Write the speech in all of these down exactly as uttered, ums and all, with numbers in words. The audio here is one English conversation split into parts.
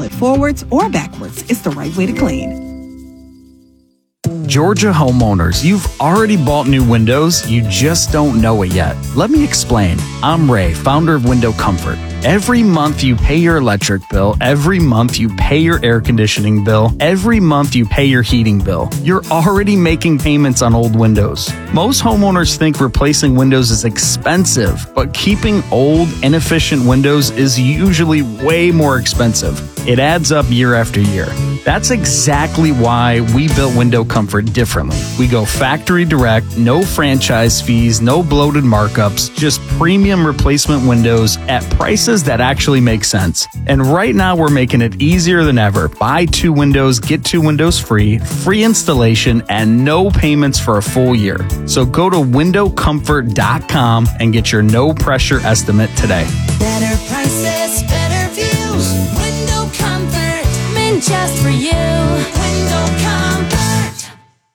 it forwards or backwards is the right way to clean. Georgia homeowners, you've already bought new windows, you just don't know it yet. Let me explain. I'm Ray, founder of Window Comfort. Every month you pay your electric bill, every month you pay your air conditioning bill, every month you pay your heating bill. You're already making payments on old windows. Most homeowners think replacing windows is expensive, but keeping old, inefficient windows is usually way more expensive. It adds up year after year. That's exactly why we built Window Comfort differently. We go factory direct, no franchise fees, no bloated markups, just premium replacement windows at prices that actually make sense. And right now we're making it easier than ever. Buy two windows, get two windows free, free installation, and no payments for a full year. So go to window comfort dot com and get your no pressure estimate today. Better prices, better views. Window Comfort, meant just for you. Window Comfort.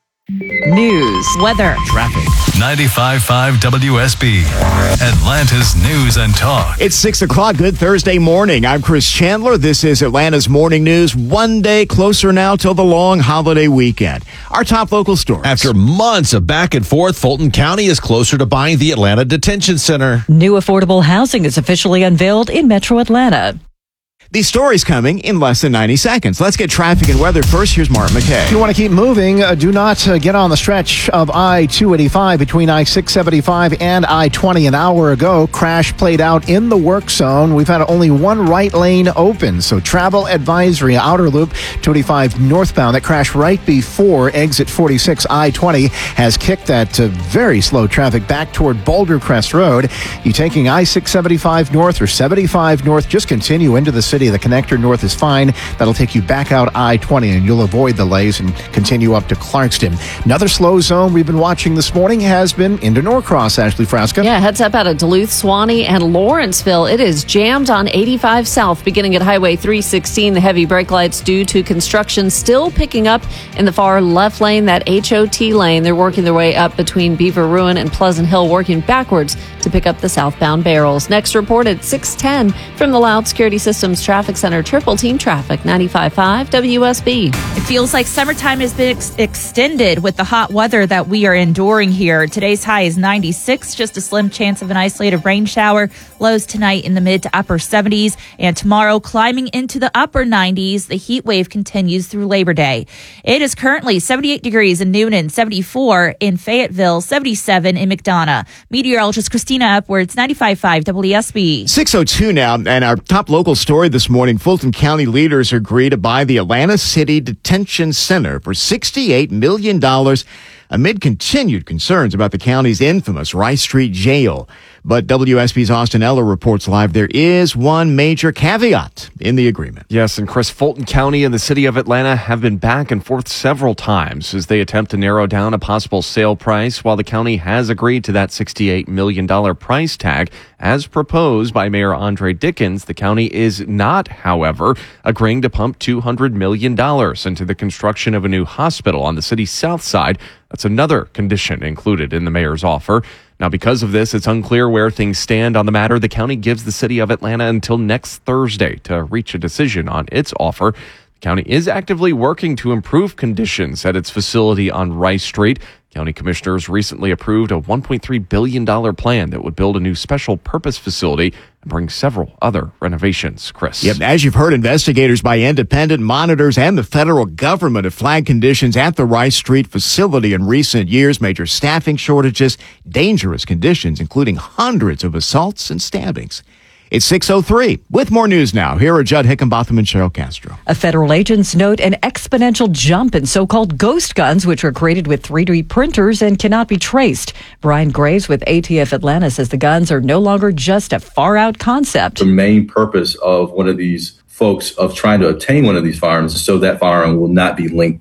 News, weather, traffic. ninety-five point five W S B, Atlanta's News and Talk. It's six o'clock. Good Thursday morning. I'm Chris Chandler. This is Atlanta's Morning News. One day closer now till the long holiday weekend. Our top local stories. After months of back and forth, Fulton County is closer to buying the Atlanta Detention Center. New affordable housing is officially unveiled in Metro Atlanta. These stories coming in less than ninety seconds. Let's get traffic and weather first. Here's Mark McKay. If you want to keep moving, uh, do not uh, get on the stretch of I two eighty-five between I six seventy-five and I twenty. An hour ago, crash played out in the work zone. We've had only one right lane open, so travel advisory. Outer loop two eighty-five northbound. That crash right before exit forty-six I twenty has kicked that uh, very slow traffic back toward Boulder Crest Road. You taking I six seventy-five north or seventy-five north, just continue into the city. The connector north is fine. That'll take you back out I twenty, and you'll avoid delays and continue up to Clarkston. Another slow zone we've been watching this morning has been into Norcross. Ashley Frasca. Yeah, heads up out of Duluth, Suwanee, and Lawrenceville. It is jammed on eighty-five South, beginning at Highway three sixteen. The heavy brake lights due to construction still picking up in the far left lane, that H O T lane. They're working their way up between Beaver Ruin and Pleasant Hill, working backwards to pick up the southbound barrels. Next report at six ten from the Loud Security Systems Traffic Center. Triple Team Traffic, ninety-five point five W S B. It feels like summertime has been ex- extended with the hot weather that we are enduring here. Today's high is ninety-six, just a slim chance of an isolated rain shower. Lows tonight in the mid to upper seventies, and tomorrow climbing into the upper nineties. The heat wave continues through Labor Day. It is currently seventy-eight degrees in Newnan, seventy-four in Fayetteville, seventy-seven in McDonough. Meteorologist Christina Upwards, ninety-five point five W S B. six oh two now, and our top local story this morning. Fulton County leaders agree to buy the Atlanta City Detention Center for sixty-eight million dollars amid continued concerns about the county's infamous Rice Street Jail. But W S B's Austin Eller reports live there is one major caveat in the agreement. Yes, and Chris, Fulton County and the city of Atlanta have been back and forth several times as they attempt to narrow down a possible sale price, while the county has agreed to that sixty-eight million dollars price tag as proposed by Mayor Andre Dickens. The county is not, however, agreeing to pump two hundred million dollars into the construction of a new hospital on the city's south side. That's another condition included in the mayor's offer. Now, because of this, it's unclear where things stand on the matter. The county gives the city of Atlanta until next Thursday to reach a decision on its offer. The county is actively working to improve conditions at its facility on Rice Street. County commissioners recently approved a one point three billion dollars plan that would build a new special purpose facility and bring several other renovations. Chris. Yep. As you've heard, investigators by independent monitors and the federal government have flagged conditions at the Rice Street facility in recent years. Major staffing shortages, dangerous conditions, including hundreds of assaults and stabbings. It's six oh three. With more news now, here are Judd Hickenbotham and Cheryl Castro. A federal agents note an exponential jump in so-called ghost guns, which are created with three D printers and cannot be traced. Brian Graves with A T F Atlanta says the guns are no longer just a far-out concept. The main purpose of one of these folks of trying to obtain one of these firearms is so that firearm will not be linked to them.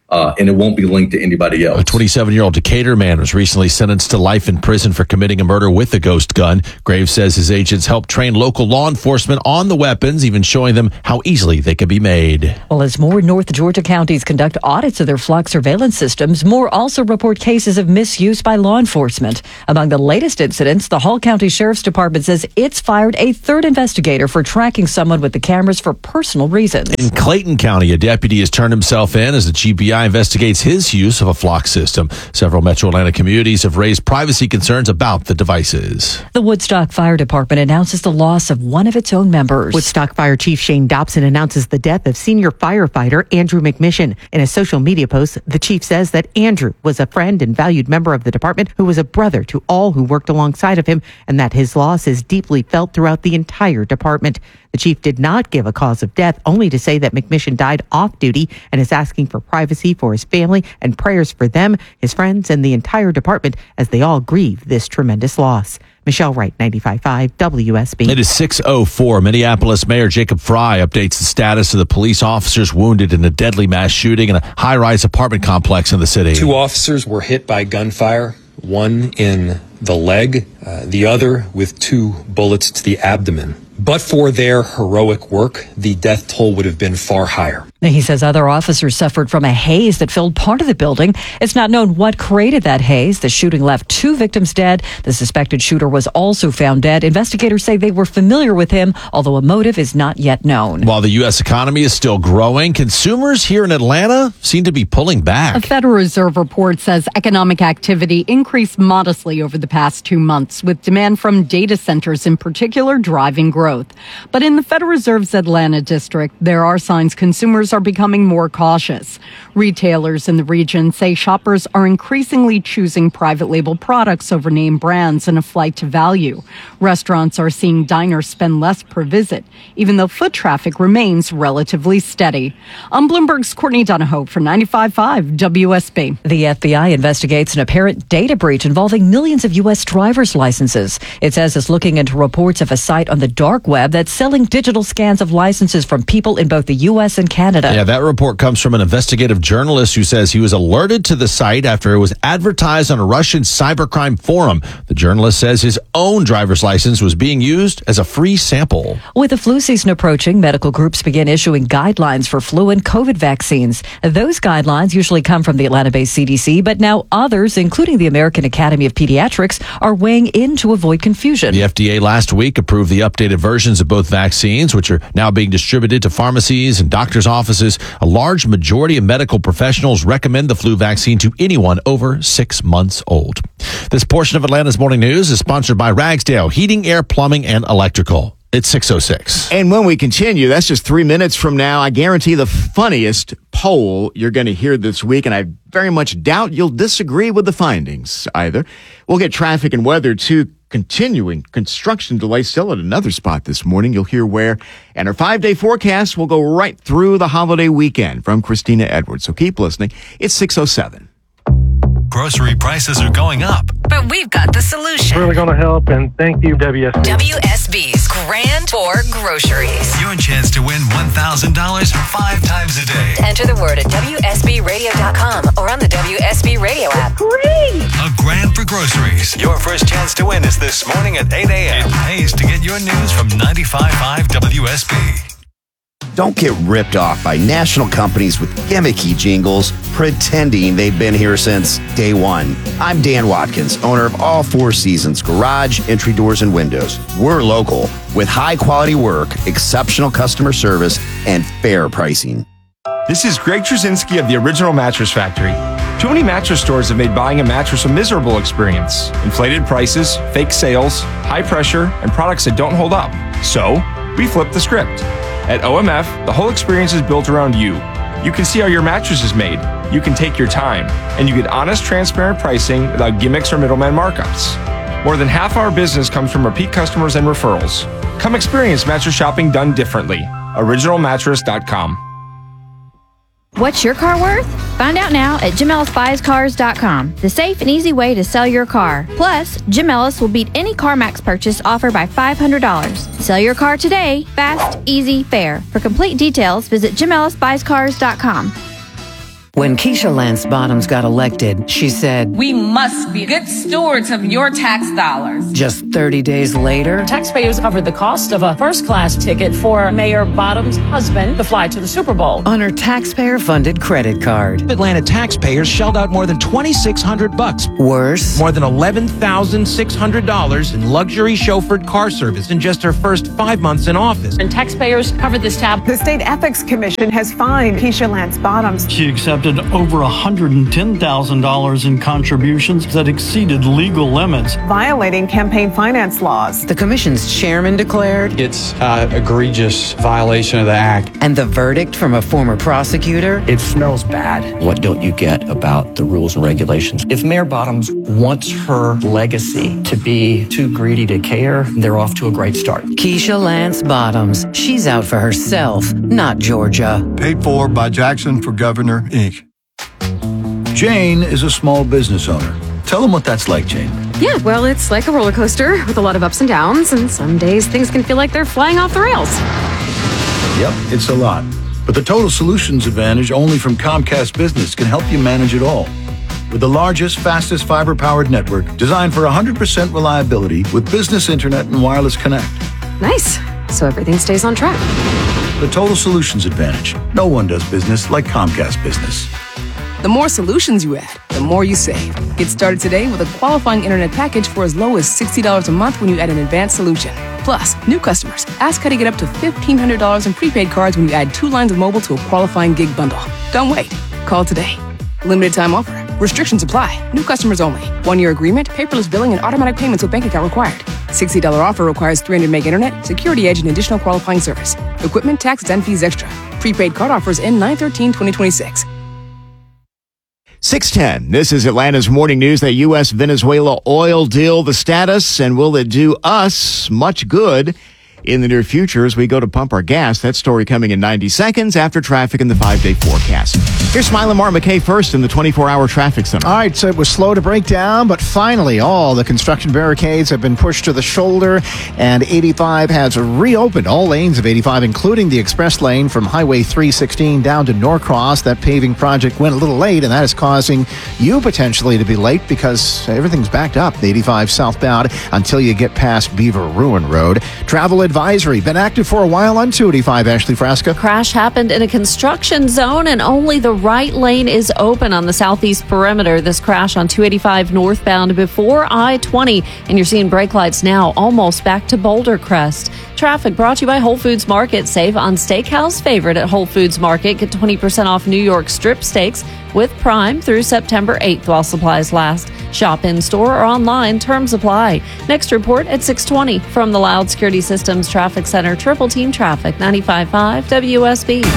Uh, and it won't be linked to anybody else. A twenty-seven-year-old Decatur man was recently sentenced to life in prison for committing a murder with a ghost gun. Graves says his agents helped train local law enforcement on the weapons, even showing them how easily they could be made. Well, as more North Georgia counties conduct audits of their flock surveillance systems, more also report cases of misuse by law enforcement. Among the latest incidents, the Hall County Sheriff's Department says it's fired a third investigator for tracking someone with the cameras for personal reasons. In Clayton County, a deputy has turned himself in as the G B I investigates his use of a flock system. Several Metro Atlanta communities have raised privacy concerns about the devices. The Woodstock Fire Department announces the loss of one of its own members. Woodstock Fire Chief Shane Dobson announces the death of senior firefighter Andrew McMission. In a social media post, the chief says that Andrew was a friend and valued member of the department who was a brother to all who worked alongside of him, and that his loss is deeply felt throughout the entire department. The chief did not give a cause of death, only to say that McMission died off duty and is asking for privacy for his family and prayers for them, his friends, and the entire department as they all grieve this tremendous loss. Michelle Wright, ninety-five point five W S B. It is six oh four. Minneapolis Mayor Jacob Fry updates the status of the police officers wounded in a deadly mass shooting in a high-rise apartment complex in the city. Two officers were hit by gunfire, one in the leg, uh, the other with two bullets to the abdomen. But for their heroic work, the death toll would have been far higher. He says other officers suffered from a haze that filled part of the building. It's not known what created that haze. The shooting left two victims dead. The suspected shooter was also found dead. Investigators say they were familiar with him, although a motive is not yet known. While the U S economy is still growing, consumers here in Atlanta seem to be pulling back. A Federal Reserve report says economic activity increased modestly over the past two months, with demand from data centers in particular driving growth. But in the Federal Reserve's Atlanta district, there are signs consumers are becoming more cautious. Retailers in the region say shoppers are increasingly choosing private label products over name brands in a flight to value. Restaurants are seeing diners spend less per visit, even though foot traffic remains relatively steady. I'm Bloomberg's Courtney Donahoe for ninety-five point five W S B. The F B I investigates an apparent data breach involving millions of U S driver's licenses. It says it's looking into reports of a site on the dark web that's selling digital scans of licenses from people in both the U S and Canada. Yeah, that report comes from an investigative journalist who says he was alerted to the site after it was advertised on a Russian cybercrime forum. The journalist says his own driver's license was being used as a free sample. With the flu season approaching, medical groups begin issuing guidelines for flu and COVID vaccines. Those guidelines usually come from the Atlanta-based C D C, but now others, including the American Academy of Pediatrics, are weighing in to avoid confusion. The F D A last week approved the updated versions of both vaccines, which are now being distributed to pharmacies and doctors' offices. A large majority of medical professionals recommend the flu vaccine to anyone over six months old. This portion of Atlanta's Morning News is sponsored by Ragsdale Heating, Air, Plumbing, and Electrical. It's six oh six. And when we continue, that's just three minutes from now, I guarantee the funniest poll you're going to hear this week, and I very much doubt you'll disagree with the findings either. We'll get traffic and weather, too. Continuing construction delays still at another spot this morning. You'll hear where. And our five-day forecast will go right through the holiday weekend from Christina Edwards. So keep listening. It's six oh seven. Grocery prices are going up. But we've got the solution. Really going to help, and thank you, W S B. W S B's Grand Tour Groceries. Your chance to win one thousand dollars five times a day. Enter the word at W S B radio dot com or on the W S B radio app. Great! A grand for groceries. Your first chance to win is this morning at eight a.m. It pays to get your news from ninety-five point five W S B. Don't get ripped off by national companies with gimmicky jingles pretending they've been here since day one. I'm Dan Watkins, owner of All Four Seasons Garage, Entry Doors, and Windows. We're local with high-quality work, exceptional customer service, and fair pricing. This is Greg Trzynski of the Original Mattress Factory. Too many mattress stores have made buying a mattress a miserable experience. Inflated prices, fake sales, high pressure, and products that don't hold up. So, we flipped the script. At O M F, the whole experience is built around you. You can see how your mattress is made. You can take your time. And you get honest, transparent pricing without gimmicks or middleman markups. More than half our business comes from repeat customers and referrals. Come experience mattress shopping done differently. original mattress dot com. What's your car worth? Find out now at Jim Ellis Buys Cars dot com, the safe and easy way to sell your car. Plus, Jim Ellis will beat any CarMax purchase offered by five hundred dollars. Sell your car today, fast, easy, fair. For complete details, visit Jim Ellis Buys Cars dot com. When Keisha Lance Bottoms got elected, she said, "We must be good stewards of your tax dollars." Just thirty days later, taxpayers covered the cost of a first-class ticket for Mayor Bottoms' husband to fly to the Super Bowl on her taxpayer-funded credit card. Atlanta taxpayers shelled out more than twenty-six hundred bucks. Worse, more than eleven thousand six hundred dollars in luxury chauffeured car service in just her first five months in office. And taxpayers covered this tab. The State Ethics Commission has fined Keisha Lance Bottoms. She accepted over one hundred ten thousand dollars in contributions that exceeded legal limits, violating campaign finance laws. The commission's chairman declared it's an egregious violation of the act. And the verdict from a former prosecutor? It smells bad. What don't you get about the rules and regulations? If Mayor Bottoms wants her legacy to be too greedy to care, they're off to a great start. Keisha Lance Bottoms. She's out for herself, not Georgia. Paid for by Jackson for Governor, Incorporated. Jane is a small business owner. Tell them what that's like, Jane. Yeah, well, it's like a roller coaster with a lot of ups and downs, and some days things can feel like they're flying off the rails. Yep, it's a lot. But the Total Solutions Advantage only from Comcast Business can help you manage it all. With the largest, fastest fiber-powered network designed for one hundred percent reliability with business internet and wireless connect. Nice. So everything stays on track. The Total Solutions Advantage. No one does business like Comcast Business. The more solutions you add, the more you save. Get started today with a qualifying internet package for as low as sixty dollars a month when you add an advanced solution. Plus, new customers, ask how to get up to fifteen hundred dollars in prepaid cards when you add two lines of mobile to a qualifying gig bundle. Don't wait. Call today. Limited time offer. Restrictions apply. New customers only. One-year agreement, paperless billing, and automatic payments with bank account required. sixty dollars offer requires three hundred meg internet, security edge, and additional qualifying service. Equipment, taxes, and fees extra. Prepaid card offers end nine thirteen twenty twenty-six. six ten. This is Atlanta's morning news. That U S Venezuela oil deal, the status, and will it do us much good in the near future as we go to pump our gas? That story coming in ninety seconds after traffic in the five-day forecast. Here's Smile and Mark McKay first in the twenty-four hour traffic center. All right, so it was slow to break down, but finally all the construction barricades have been pushed to the shoulder, and eighty-five has reopened. All lanes of eighty-five, including the express lane from Highway three sixteen down to Norcross. That paving project went a little late, and that is causing you potentially to be late because everything's backed up, the eighty-five southbound, until you get past Beaver Ruin Road. Travel advisory been active for a while on two eighty-five. Ashley Frasca. Crash happened in a construction zone, and only the right lane is open on the southeast perimeter. This crash on two eighty-five northbound before I twenty, and you're seeing brake lights now almost back to Boulder Crest. Traffic brought to you by Whole Foods Market. Save on Steakhouse favorite at Whole Foods Market. Get twenty percent off New York strip steaks with Prime through September eighth while supplies last. Shop in store or online. Terms apply. Next report at six twenty from the Loud Security Systems Traffic Center. Triple Team Traffic, ninety-five point five W S B.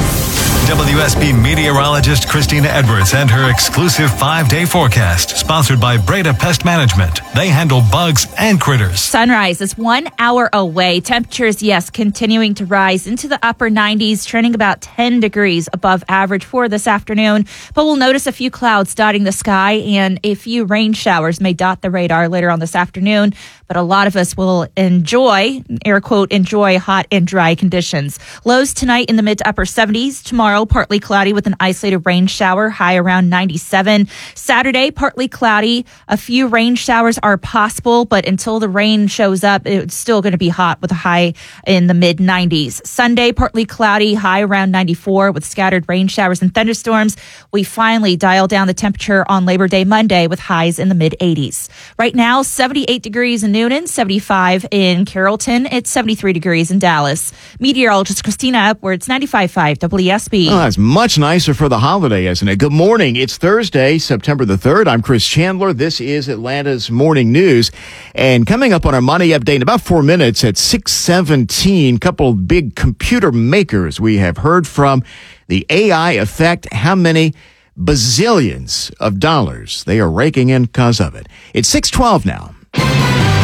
W S B meteorologist Christina Edwards and her exclusive five-day forecast, sponsored by Breda Pest Management. They handle bugs and critters. Sunrise is one hour away. Temperatures, yes, continuing to rise into the upper nineties, trending about ten degrees above average for this afternoon. But we'll notice a few clouds dotting the sky, and a few rain showers may dot the radar later on this afternoon. But a lot of us will enjoy, air quote, enjoy hot and dry conditions. Lows tonight in the mid to upper seventies. Tomorrow, partly cloudy with an isolated rain shower, high around ninety-seven. Saturday, partly cloudy. A few rain showers are possible, but until the rain shows up, it's still going to be hot with a high in the mid nineties. Sunday, partly cloudy, high around ninety-four with scattered rain showers and thunderstorms. We finally dial down the temperature on Labor Day Monday with highs in the mid eighties. Right now, seventy-eight degrees in Noonan, seventy-five in Carrollton. It's seventy-three degrees in Dallas. Meteorologist Christina Edwards, ninety-five point five W S B. Oh, that's much nicer for the holiday, isn't it? Good morning. It's Thursday, September the third. I'm Chris Chandler. This is Atlanta's Morning News. And coming up on our money update in about four minutes at six seventeen, couple of big computer makers we have heard from. The A I effect, how many bazillions of dollars they are raking in because of it. It's six twelve now.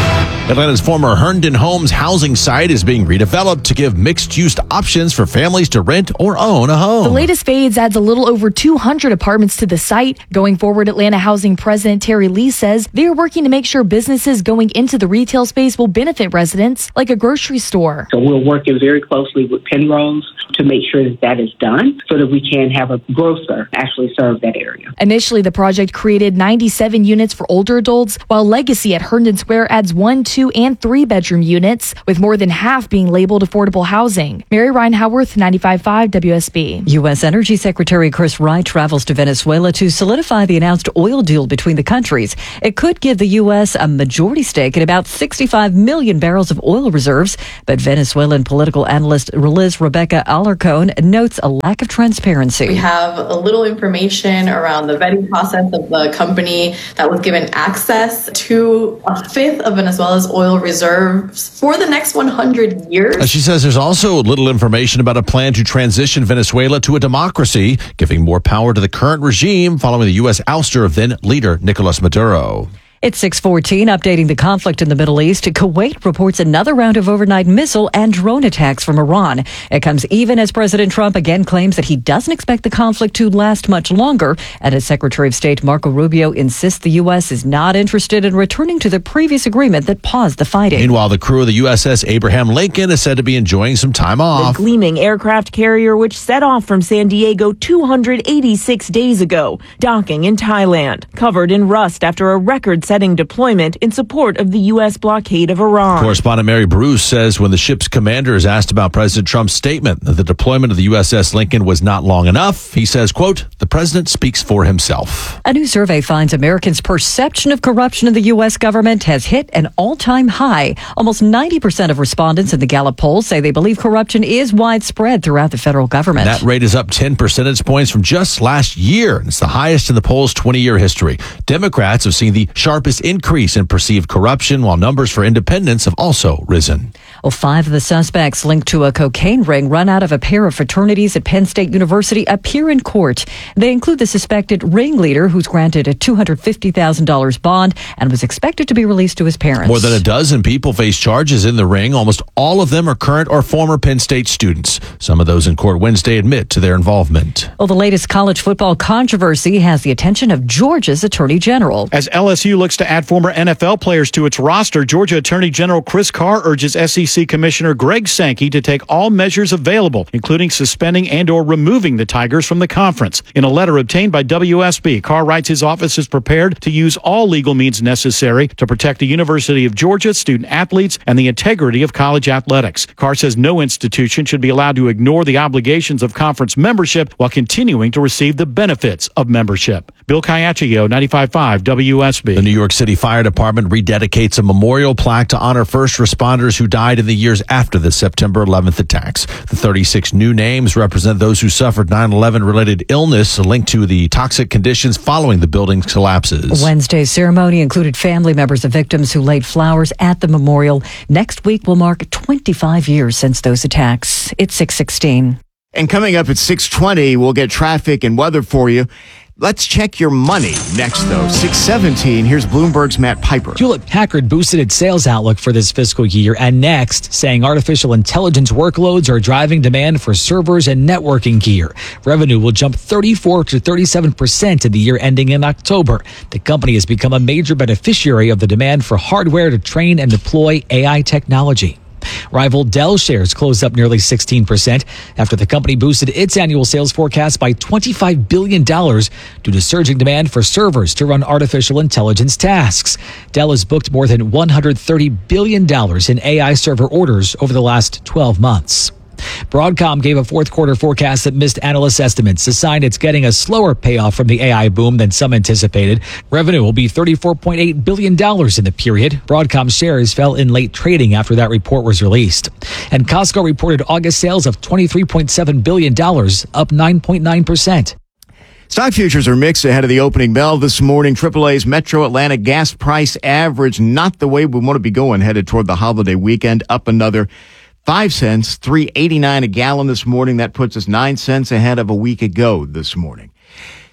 Atlanta's former Herndon Homes housing site is being redeveloped to give mixed-use options for families to rent or own a home. The latest phase adds a little over two hundred apartments to the site. Going forward, Atlanta Housing President Terry Lee says they are working to make sure businesses going into the retail space will benefit residents like a grocery store. So we're working very closely with Penrose to make sure that that is done so that we can have a grocer actually serve that area. Initially, the project created ninety-seven units for older adults, while Legacy at Herndon Square adds one, two, and three bedroom units, with more than half being labeled affordable housing. Mary Ryan Howarth, ninety-five point five W S B. U S. Energy Secretary Chris Wright travels to Venezuela to solidify the announced oil deal between the countries. It could give the U S a majority stake in about sixty-five million barrels of oil reserves, but Venezuelan political analyst Liz Rebecca Alarcon notes a lack of transparency. We have a little information around the vetting process of the company that was given access to a fifth of Venezuela's oil reserves for the next one hundred years. She says there's also little information about a plan to transition Venezuela to a democracy, giving more power to the current regime following the U S ouster of then leader Nicolas Maduro. It's six fourteen, updating the conflict in the Middle East. Kuwait reports another round of overnight missile and drone attacks from Iran. It comes even as President Trump again claims that he doesn't expect the conflict to last much longer. And as Secretary of State Marco Rubio insists the U S is not interested in returning to the previous agreement that paused the fighting. Meanwhile, the crew of the U S S Abraham Lincoln is said to be enjoying some time off. The gleaming aircraft carrier, which set off from San Diego two hundred eighty-six days ago, docking in Thailand, covered in rust after a record setting deployment in support of the U S blockade of Iran. Correspondent Mary Bruce says when the ship's commander is asked about President Trump's statement that the deployment of the U S S Lincoln was not long enough, he says, quote, "The president speaks for himself." A new survey finds Americans' perception of corruption in the U S government has hit an all-time high. Almost ninety percent of respondents in the Gallup poll say they believe corruption is widespread throughout the federal government. That rate is up ten percentage points from just last year. It's the highest in the poll's twenty-year history. Democrats have seen the sharpest increase in perceived corruption, while numbers for independents have also risen. Well, five of the suspects linked to a cocaine ring run out of a pair of fraternities at Penn State University appear in court. They include the suspected ringleader, who's granted a two hundred fifty thousand dollars bond and was expected to be released to his parents. More than a dozen people face charges in the ring. Almost all of them are current or former Penn State students. Some of those in court Wednesday admit to their involvement. Well, the latest college football controversy has the attention of Georgia's Attorney General. As L S U looks to add former N F L players to its roster, Georgia Attorney General Chris Carr urges S E C Commissioner Greg Sankey to take all measures available, including suspending and or removing the Tigers from the conference. In a letter obtained by W S B, Carr writes his office is prepared to use all legal means necessary to protect the University of Georgia, student athletes, and the integrity of college athletics. Carr says no institution should be allowed to ignore the obligations of conference membership while continuing to receive the benefits of membership. Bill Caiaccio, ninety-five point five W S B. The New York City Fire Department rededicates a memorial plaque to honor first responders who died in the years after the September eleventh attacks. The thirty-six new names represent those who suffered nine eleven related illness linked to the toxic conditions following the building's collapses. Wednesday's ceremony included family members of victims who laid flowers at the memorial. Next week will mark twenty-five years since those attacks. It's six sixteen. And coming up at six twenty, we'll get traffic and weather for you. Let's check your money next, though. six seventeen, here's Bloomberg's Matt Piper. Hewlett-Packard boosted its sales outlook for this fiscal year and next, saying artificial intelligence workloads are driving demand for servers and networking gear. Revenue will jump thirty-four to thirty-seven percent in the year ending in October. The company has become a major beneficiary of the demand for hardware to train and deploy A I technology. Rival Dell shares closed up nearly sixteen percent after the company boosted its annual sales forecast by twenty-five billion dollars due to surging demand for servers to run artificial intelligence tasks. Dell has booked more than one hundred thirty billion dollars in A I server orders over the last twelve months. Broadcom gave a fourth quarter forecast that missed analyst estimates, a sign it's getting a slower payoff from the A I boom than some anticipated. Revenue will be thirty-four point eight billion dollars in the period. Broadcom shares fell in late trading after that report was released. And Costco reported August sales of twenty-three point seven billion dollars, up nine point nine percent. Stock futures are mixed ahead of the opening bell this morning. triple A's Metro Atlanta gas price average, not the way we want to be going, headed toward the holiday weekend, up another Five cents, three eighty-nine a gallon this morning. That puts us nine cents ahead of a week ago this morning.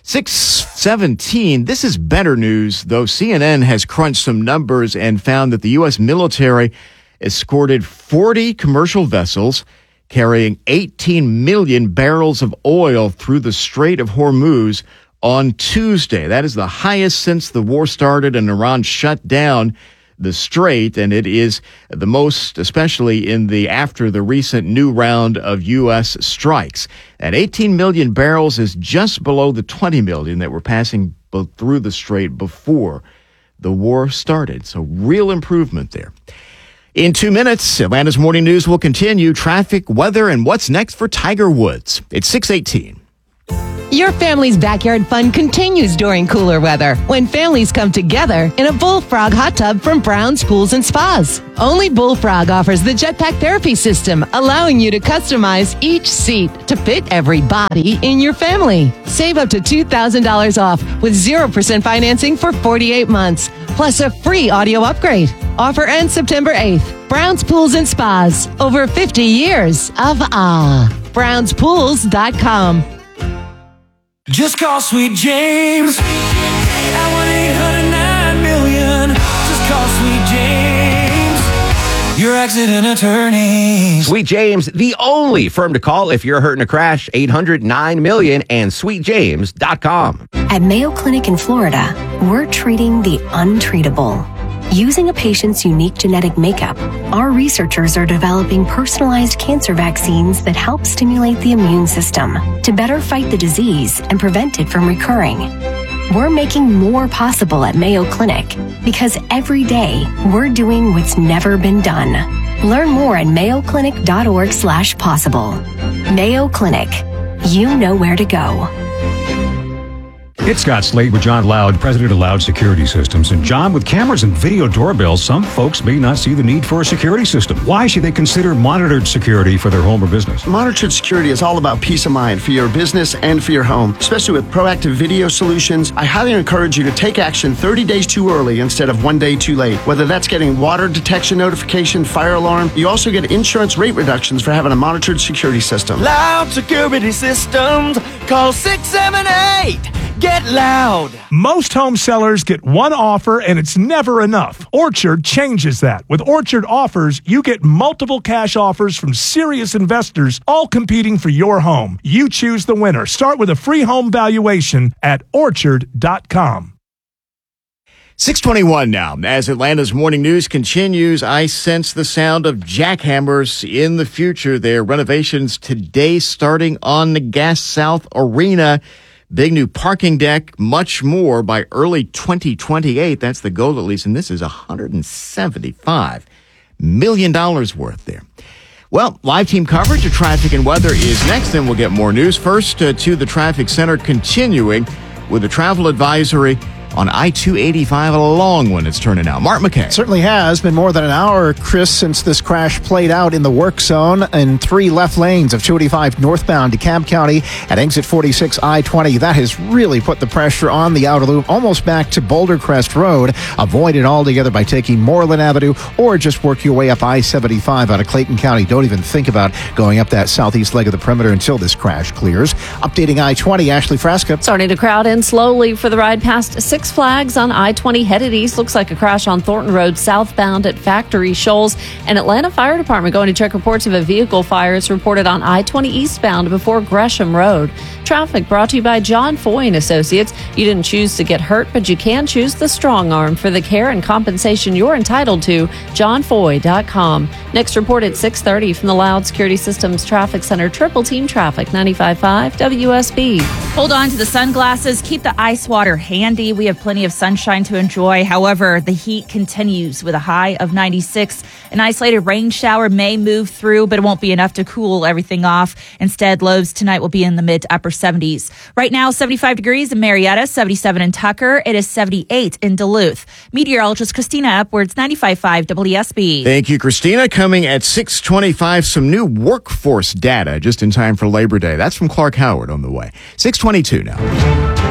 six seventeen, this is better news, though. C N N has crunched some numbers and found that the U S military escorted forty commercial vessels carrying eighteen million barrels of oil through the Strait of Hormuz on Tuesday. That is the highest since the war started and Iran shut down the strait, and it is the most, especially in the after the recent new round of U S strikes. At eighteen million barrels is just below the twenty million that were passing through the strait before the war started. So real improvement there. In two minutes, Atlanta's Morning News will continue. Traffic, weather, and what's next for Tiger Woods. It's six eighteen. Your family's backyard fun continues during cooler weather when families come together in a Bullfrog hot tub from Brown's Pools and Spas. Only Bullfrog offers the Jetpack Therapy System, allowing you to customize each seat to fit every body in your family. Save up to two thousand dollars off with zero percent financing for forty-eight months, plus a free audio upgrade. Offer ends September eighth. Brown's Pools and Spas. Over fifty years of ah. Browns Pools dot com. Just call Sweet James at one eight hundred nine million. Just call Sweet James, your accident attorney. Sweet James, the only firm to call if you're hurt in a crash. eight hundred nine million and sweet james dot com. At Mayo Clinic in Florida, we're treating the untreatable. Using a patient's unique genetic makeup, our researchers are developing personalized cancer vaccines that help stimulate the immune system to better fight the disease and prevent it from recurring. We're making more possible at Mayo Clinic because every day we're doing what's never been done. Learn more at mayo clinic dot org slash possible. Mayo Clinic. You know where to go. It's Scott Slade with John Loud, president of Loud Security Systems. And John, with cameras and video doorbells, some folks may not see the need for a security system. Why should they consider monitored security for their home or business? Monitored security is all about peace of mind for your business and for your home, especially with proactive video solutions. I highly encourage you to take action thirty days too early instead of one day too late. Whether that's getting water detection notification, fire alarm, you also get insurance rate reductions for having a monitored security system. Loud Security Systems. Call six seven eight. Get loud. Most home sellers get one offer and it's never enough. Orchard changes that. With Orchard Offers, you get multiple cash offers from serious investors, all competing for your home. You choose the winner. Start with a free home valuation at orchard dot com. six twenty-one now. As Atlanta's Morning News continues, I sense the sound of jackhammers in the future. Their renovations today starting on the Gas South Arena. Big new parking deck, much more by early twenty twenty-eight. That's the goal, at least, and this is one hundred seventy-five million dollars worth there. Well, live team coverage of traffic and weather is next, and we'll get more news. First, uh, to the traffic center, continuing with a travel advisory on I two eighty-five, a long one it's turning out. Mark McKay. It certainly has been more than an hour, Chris, since this crash played out in the work zone in three left lanes of two eighty-five northbound DeKalb County at exit forty-six I twenty. That has really put the pressure on the outer loop, almost back to Boulder Crest Road. Avoid it altogether by taking Moreland Avenue or just work your way up I seventy-five out of Clayton County. Don't even think about going up that southeast leg of the perimeter until this crash clears. Updating I twenty, Ashley Frasca. Starting to crowd in slowly for the ride past Six Flags on I twenty headed east. Looks like a crash on Thornton Road southbound at Factory Shoals. And Atlanta Fire Department going to check reports of a vehicle fire. It's reported on I twenty eastbound before Gresham Road. Traffic brought to you by John Foy and Associates. You didn't choose to get hurt, but you can choose the strong arm for the care and compensation you're entitled to. john foy dot com. Next report at six thirty from the Loud Security Systems Traffic Center. Triple Team Traffic, ninety-five point five W S B. Hold on to the sunglasses. Keep the ice water handy. We have plenty of sunshine to enjoy. However, the heat continues with a high of ninety-six. An isolated rain shower may move through, but it won't be enough to cool everything off. Instead, lows tonight will be in the mid to upper seventies. Right now, seventy-five degrees in Marietta, seventy-seven in Tucker. It is seventy-eight in Duluth. Meteorologist Christina Upwards, ninety-five point five W S B. Thank you, Christina. Coming at six twenty-five, some new workforce data just in time for Labor Day. That's from Clark Howard on the way. six twenty-two now.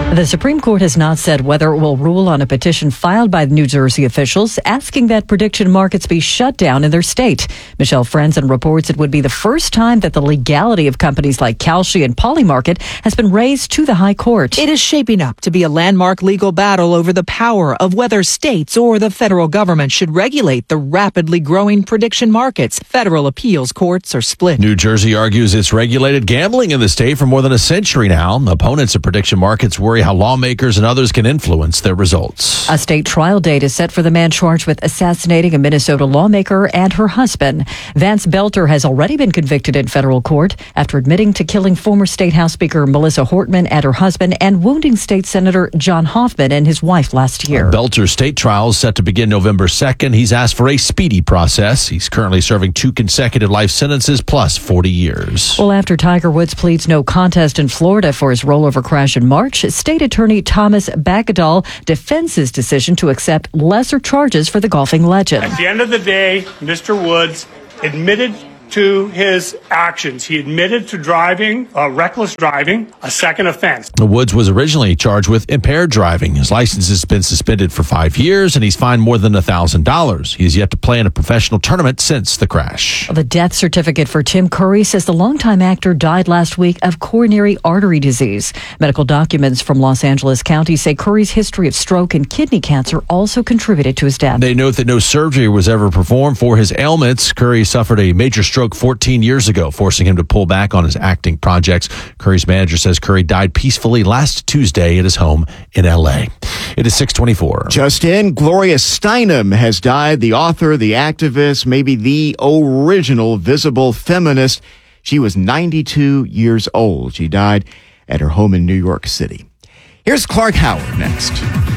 The Supreme Court has not said whether it will rule on a petition filed by New Jersey officials asking that prediction markets be shut down in their state. Michelle Franzen reports it would be the first time that the legality of companies like Kalshi and Polymarket has been raised to the High Court. It is shaping up to be a landmark legal battle over the power of whether states or the federal government should regulate the rapidly growing prediction markets. Federal appeals courts are split. New Jersey argues it's regulated gambling in the state for more than a century now. Opponents of prediction markets worry how lawmakers and others can influence their results. A state trial date is set for the man charged with assassinating a Minnesota lawmaker and her husband. Vance Belter has already been convicted in federal court after admitting to killing former State House Speaker Melissa Hortman and her husband and wounding State Senator John Hoffman and his wife last year. Belter's state trial is set to begin November second. He's asked for a speedy process. He's currently serving two consecutive life sentences plus forty years. Well, after Tiger Woods pleads no contest in Florida for his rollover crash in March, State Attorney Thomas Bagadal defends his decision to accept lesser charges for the golfing legend. At the end of the day, Mister Woods admitted to his actions. He admitted to driving, uh, reckless driving, a second offense. Woods was originally charged with impaired driving. His license has been suspended for five years, and he's fined more than one thousand dollars. He's yet to play in a professional tournament since the crash. The death certificate for Tim Curry says the longtime actor died last week of coronary artery disease. Medical documents from Los Angeles County say Curry's history of stroke and kidney cancer also contributed to his death. They note that no surgery was ever performed for his ailments. Curry suffered a major stroke fourteen years ago, forcing him to pull back on his acting projects. Curry's manager says Curry died peacefully last Tuesday at his home in L A. It is six twenty-four. Just in, Gloria Steinem has died, the author, the activist, maybe the original visible feminist. She was ninety-two years old. She died at her home in New York City. Here's Clark Howard next.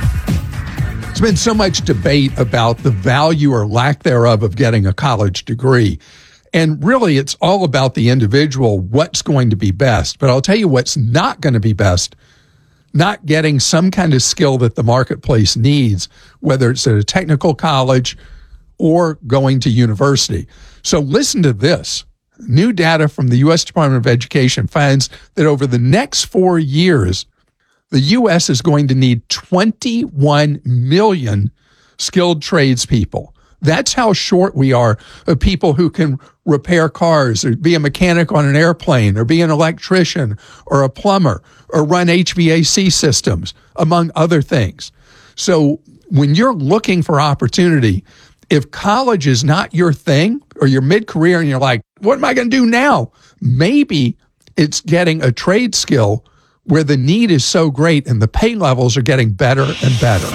There's been so much debate about the value or lack thereof of getting a college degree. And really, it's all about the individual, what's going to be best. But I'll tell you what's not going to be best, not getting some kind of skill that the marketplace needs, whether it's at a technical college or going to university. So listen to this. New data from the U S Department of Education finds that over the next four years, the U S is going to need twenty-one million skilled tradespeople. That's how short we are of people who can repair cars or be a mechanic on an airplane or be an electrician or a plumber or run H V A C systems, among other things. So when you're looking for opportunity, if college is not your thing or you're mid-career and you're like, what am I going to do now? Maybe it's getting a trade skill where the need is so great and the pay levels are getting better and better.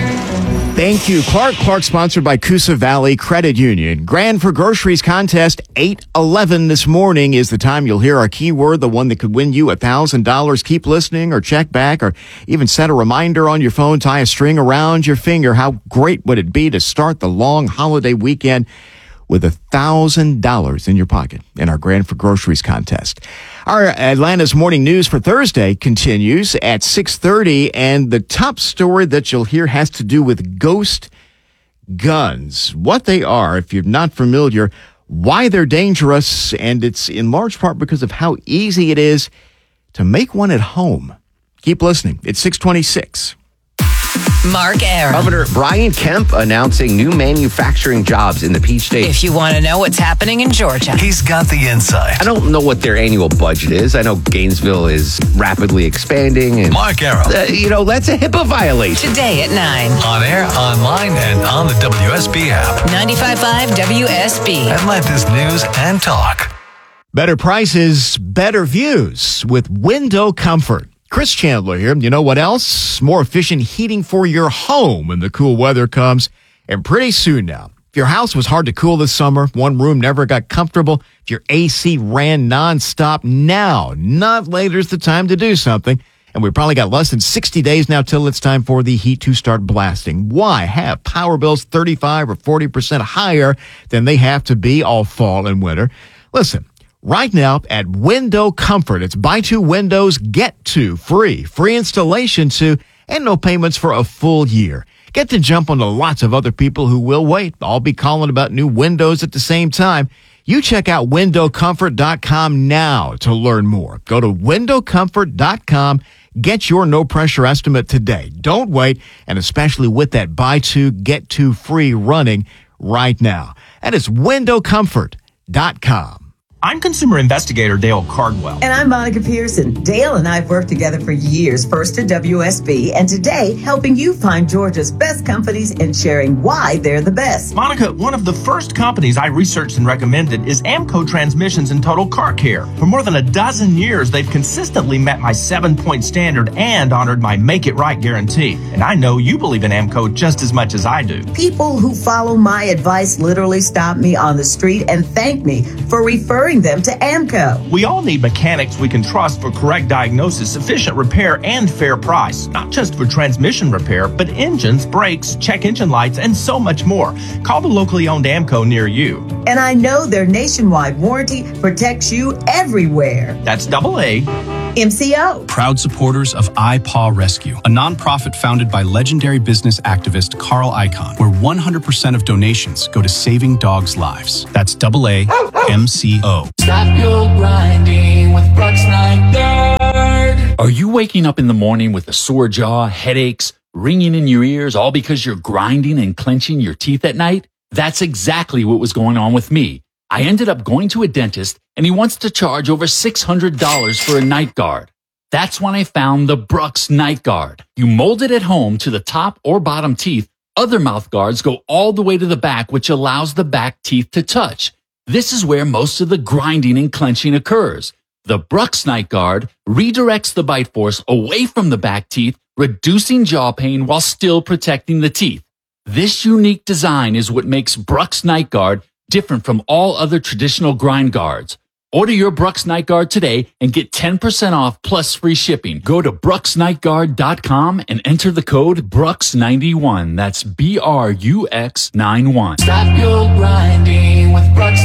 Thank you, Clark. Clark sponsored by Coosa Valley Credit Union. Grand for Groceries contest, eight eleven this morning is the time you'll hear our keyword, the one that could win you one thousand dollars. Keep listening or check back or even set a reminder on your phone. Tie a string around your finger. How great would it be to start the long holiday weekend with one thousand dollars in your pocket in our Grand for Groceries contest. Our Atlanta's Morning News for Thursday continues at six thirty, and the top story that you'll hear has to do with ghost guns. What they are, if you're not familiar, why they're dangerous, and it's in large part because of how easy it is to make one at home. Keep listening. It's six twenty-six. Mark Arum. Governor Brian Kemp announcing new manufacturing jobs in the Peach State. If you want to know what's happening in Georgia, he's got the insight. I don't know what their annual budget is. I know Gainesville is rapidly expanding. And, Mark Arum. Uh, you know, that's a HIPAA violation. Today at nine. On air, online, and on the W S B app. ninety-five point five W S B. Atlanta's News and Talk. Better prices, better views with Window Comfort. Chris Chandler here. You know what else? More efficient heating for your home when the cool weather comes. And pretty soon now, if your house was hard to cool this summer, one room never got comfortable, if your A C ran nonstop, now, not later is the time to do something. And we've probably got less than sixty days now till it's time for the heat to start blasting. Why have power bills thirty-five or forty percent higher than they have to be all fall and winter? Listen. Right now at Window Comfort, it's buy two windows, get two free. Free installation too, and no payments for a full year. Get to jump on to lots of other people who will wait. I'll be calling about new windows at the same time. You check out window comfort dot com now to learn more. Go to window comfort dot com. Get your no-pressure estimate today. Don't wait, and especially with that buy two, get two free running right now. That is window comfort dot com. I'm consumer investigator Dale Cardwell. And I'm Monica Pearson. Dale and I have worked together for years, first at W S B, and today helping you find Georgia's best companies and sharing why they're the best. Monica, one of the first companies I researched and recommended is Amco Transmissions and Total Car Care. For more than a dozen years, they've consistently met my seven-point standard and honored my Make It Right guarantee. And I know you believe in Amco just as much as I do. People who follow my advice literally stop me on the street and thank me for referring them to Amco. We all need mechanics we can trust for correct diagnosis, sufficient repair, and fair price. Not just for transmission repair, but engines, brakes, check engine lights, and so much more. Call the locally owned Amco near you. And I know their nationwide warranty protects you everywhere. That's double A. M C O. Proud supporters of iPaw Rescue, a nonprofit founded by legendary business activist Carl Icahn, where one hundred percent of donations go to saving dogs' lives. That's double A M C O. Stop your grinding with Brooks Nygaard. Are you waking up in the morning with a sore jaw, headaches, ringing in your ears, all because you're grinding and clenching your teeth at night? That's exactly what was going on with me. I ended up going to a dentist, and he wants to charge over six hundred dollars for a night guard. That's when I found the Brooks Night Guard. You mold it at home to the top or bottom teeth. Other mouth guards go all the way to the back, which allows the back teeth to touch. This is where most of the grinding and clenching occurs. The Brooks Night Guard redirects the bite force away from the back teeth, reducing jaw pain while still protecting the teeth. This unique design is what makes Brooks Night Guard different from all other traditional grind guards. Order your Brooks Night Guard today and get ten percent off plus free shipping. Go to brooks night guard dot com and enter the code Brooks ninety-one. That's B R U X ninety-one. Stop your grinding with Brooks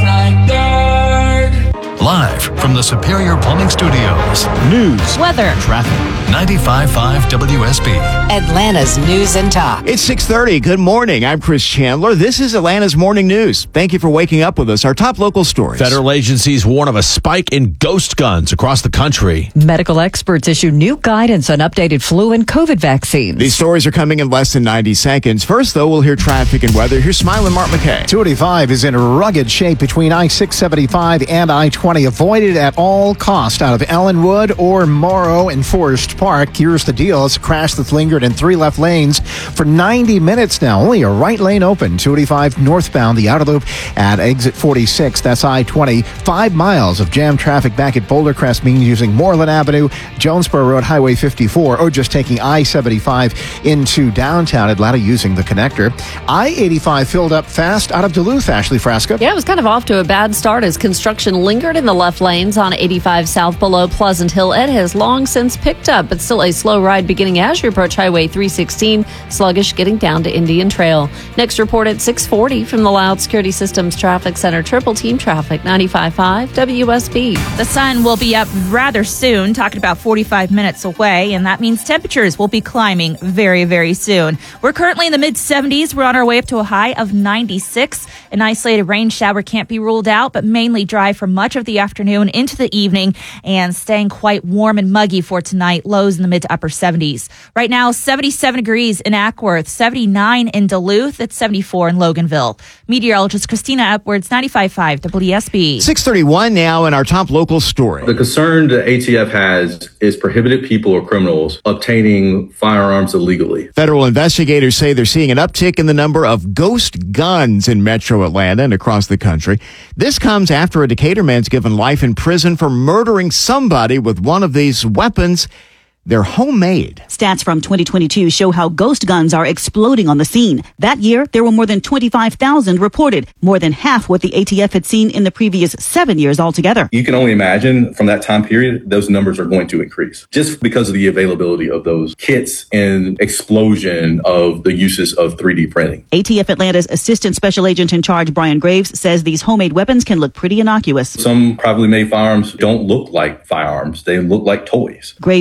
Nygaard. Live from the Superior Plumbing Studios. News, weather, traffic. ninety-five point five W S B. Atlanta's News and Talk. It's six thirty. Good morning. I'm Chris Chandler. This is Atlanta's Morning News. Thank you for waking up with us. Our top local stories. Federal agencies warn of a spike in ghost guns across the country. Medical experts issue new guidance on updated flu and COVID vaccines. These stories are coming in less than ninety seconds. First, though, we'll hear traffic and weather. Here's Smiling Mark McKay. two eighty-five is in rugged shape between I six seventy-five and I twenty. Avoided at all cost out of Ellenwood or Morrow and Forest Park. Here's the deal. It's a crash that's lingered in three left lanes for ninety minutes now. Only a right lane open. two eighty-five northbound, the outer loop at exit forty-six. That's I twenty. Five miles of jam traffic back at Boulder Crest means using Moreland Avenue, Jonesboro Road, Highway fifty-four, or just taking I seventy-five into downtown Atlanta using the connector. I eighty-five filled up fast out of Duluth. Ashley Frasca. Yeah, it was kind of off to a bad start as construction lingered in the left lanes on eighty-five south below Pleasant Hill. It has long since picked up, but still a slow ride beginning as you approach Highway three sixteen, sluggish getting down to Indian Trail. Next report at six forty from the Loud Security Systems Traffic Center. Triple team traffic, ninety-five point five W S B. The sun will be up rather soon, talking about forty-five minutes away, and that means temperatures will be climbing very, very soon. We're currently in the mid seventies. We're on our way up to a high of ninety-six. An isolated rain shower can't be ruled out, but mainly dry for much of the afternoon into the evening and staying quite warm and muggy for tonight. Lows in the mid to upper seventies. Right now, seventy-seven degrees in Ackworth, seventy-nine in Duluth, it's seventy-four in Loganville. Meteorologist Christina Edwards, ninety-five point five W S B. six thirty-one now in our top local story. The concern the A T F has is prohibited people or criminals obtaining firearms illegally. Federal investigators say they're seeing an uptick in the number of ghost guns in metro Atlanta and across the country. This comes after a Decatur man's given life in prison for murdering somebody with one of these weapons. They're homemade. Stats from twenty twenty-two show how ghost guns are exploding on the scene. That year, there were more than twenty-five thousand reported, more than half what the A T F had seen in the previous seven years altogether. You can only imagine from that time period, those numbers are going to increase just because of the availability of those kits and explosion of the uses of three D printing. A T F Atlanta's Assistant Special Agent in Charge, Brian Graves, says these homemade weapons can look pretty innocuous. Some privately made firearms don't look like firearms. They look like toys. Graves says in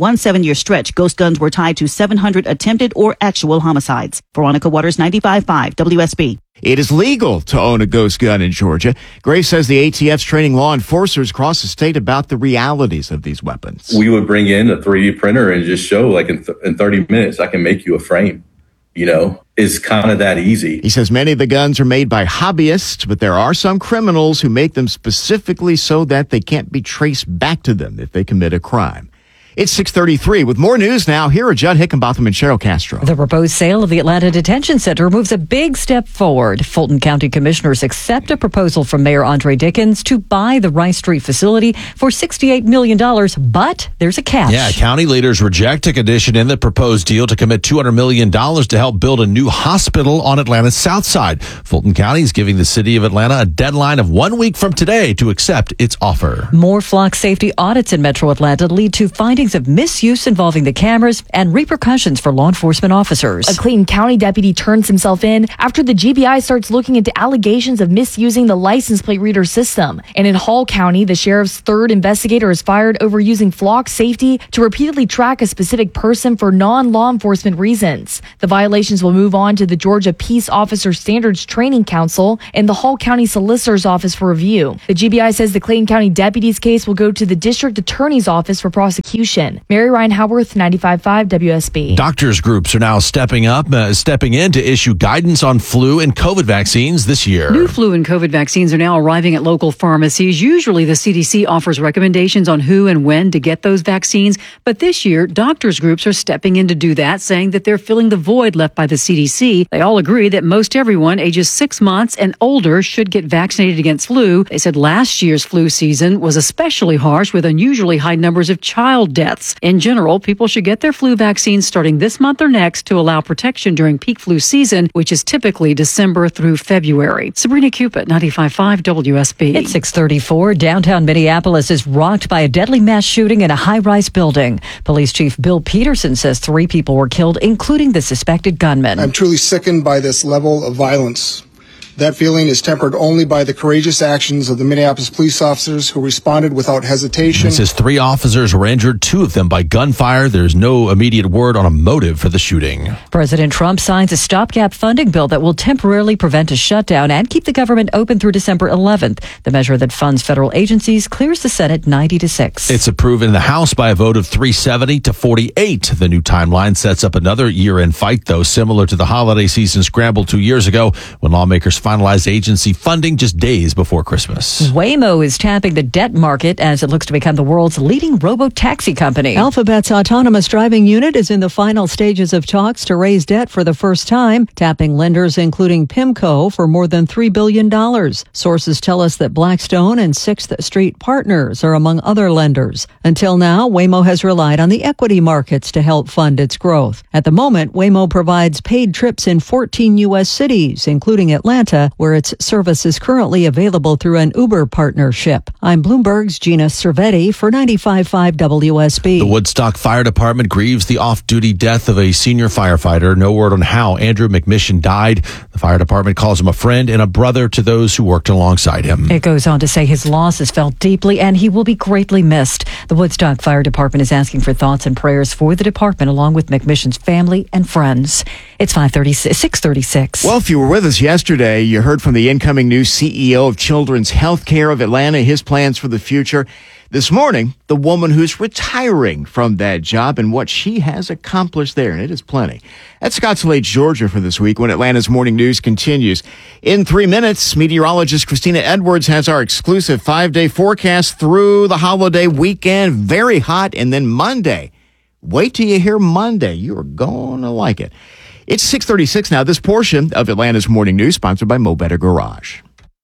one seven-year stretch, ghost guns were tied to seven hundred attempted or actual homicides. Veronica Waters, ninety-five point five W S B. It is legal to own a ghost gun in Georgia. Grace says the A T F's training law enforcers across the state about the realities of these weapons. We would bring in a three D printer and just show, like, in, th- in thirty minutes, I can make you a frame. You know, it's kind of that easy. He says many of the guns are made by hobbyists, but there are some criminals who make them specifically so that they can't be traced back to them if they commit a crime. It's six thirty-three. With more news now, here are Judd Hickenbotham and Cheryl Castro. The proposed sale of the Atlanta Detention Center moves a big step forward. Fulton County commissioners accept a proposal from Mayor Andre Dickens to buy the Rice Street facility for sixty-eight million dollars, but there's a catch. Yeah, county leaders reject a condition in the proposed deal to commit two hundred million dollars to help build a new hospital on Atlanta's south side. Fulton County is giving the city of Atlanta a deadline of one week from today to accept its offer. More flock safety audits in Metro Atlanta lead to findings of misuse involving the cameras and repercussions for law enforcement officers. A Clayton County deputy turns himself in after the G B I starts looking into allegations of misusing the license plate reader system. And in Hall County, the sheriff's third investigator is fired over using flock safety to repeatedly track a specific person for non-law enforcement reasons. The violations will move on to the Georgia Peace Officer Standards Training Council and the Hall County Solicitor's Office for review. The G B I says the Clayton County deputy's case will go to the District Attorney's Office for prosecution. Mary Ryan Howarth, ninety-five point five W S B. Doctors groups are now stepping up, uh, stepping in to issue guidance on flu and COVID vaccines this year. New flu and COVID vaccines are now arriving at local pharmacies. Usually the C D C offers recommendations on who and when to get those vaccines. But this year, doctors groups are stepping in to do that, saying that they're filling the void left by the C D C. They all agree that most everyone ages six months and older should get vaccinated against flu. They said last year's flu season was especially harsh with unusually high numbers of child deaths. In general, people should get their flu vaccines starting this month or next to allow protection during peak flu season, which is typically December through February. Sabrina Cupid, ninety-five point five W S B. It's six thirty-four. Downtown Minneapolis is rocked by a deadly mass shooting in a high-rise building. Police Chief Bill Peterson says three people were killed, including the suspected gunman. I'm truly sickened by this level of violence. That feeling is tempered only by the courageous actions of the Minneapolis police officers who responded without hesitation. It says three officers were injured, two of them by gunfire. There's no immediate word on a motive for the shooting. President Trump signs a stopgap funding bill that will temporarily prevent a shutdown and keep the government open through December eleventh. The measure that funds federal agencies clears the Senate ninety to six. It's approved in the House by a vote of three seventy to forty-eight. The new timeline sets up another year-end fight, though, similar to the holiday season scramble two years ago when lawmakers finalized agency funding just days before Christmas. Waymo is tapping the debt market as it looks to become the world's leading robo-taxi company. Alphabet's autonomous driving unit is in the final stages of talks to raise debt for the first time, tapping lenders including PIMCO for more than three billion dollars. Sources tell us that Blackstone and Sixth Street Partners are among other lenders. Until now, Waymo has relied on the equity markets to help fund its growth. At the moment, Waymo provides paid trips in fourteen U S cities, including Atlanta, where its service is currently available through an Uber partnership. I'm Bloomberg's Gina Cervetti for ninety-five point five W S B. The Woodstock Fire Department grieves the off-duty death of a senior firefighter. No word on how Andrew McMission died. The fire department calls him a friend and a brother to those who worked alongside him. It goes on to say his loss is felt deeply and he will be greatly missed. The Woodstock Fire Department is asking for thoughts and prayers for the department along with McMission's family and friends. It's five thirty-six, six thirty-six. Well, if you were with us yesterday, you heard from the incoming new C E O of Children's Healthcare of Atlanta, his plans for the future. This morning, the woman who's retiring from that job and what she has accomplished there, and it is plenty. That's Scottsdale, Georgia for this week when Atlanta's Morning News continues. In three minutes, meteorologist Christina Edwards has our exclusive five-day forecast through the holiday weekend. Very hot, and then Monday. Wait till you hear Monday. You are going to like it. It's six thirty-six now. This portion of Atlanta's Morning News sponsored by Mo Better Garage.